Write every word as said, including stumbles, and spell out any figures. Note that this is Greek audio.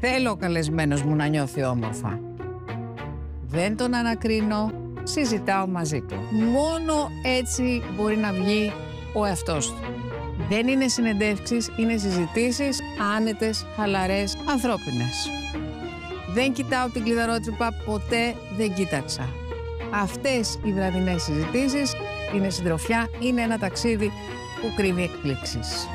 Θέλω ο καλεσμένος μου να νιώθει όμορφα. Δεν τον ανακρίνω, συζητάω μαζί του. Μόνο έτσι μπορεί να βγει ο εαυτός του. Δεν είναι συνεντεύξεις, είναι συζητήσεις άνετες, χαλαρές, ανθρώπινες. Δεν κοιτάω την κλειδαρότρυπα, ποτέ δεν κοίταξα. Αυτές οι βραδινές συζητήσεις είναι συντροφιά, είναι ένα ταξίδι που κρύβει εκπλήξεις.